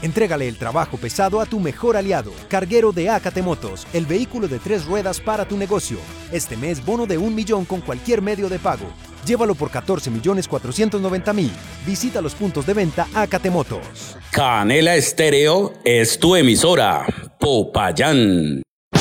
Entrégale el trabajo pesado a tu mejor aliado, Carguero de Ácate Motos, el vehículo de 3 ruedas para tu negocio. Este mes, bono de 1 millón con cualquier medio de pago. Llévalo por 14.490.000. Visita los puntos de venta Ácate Motos. Canela Estéreo es tu emisora. Popayán.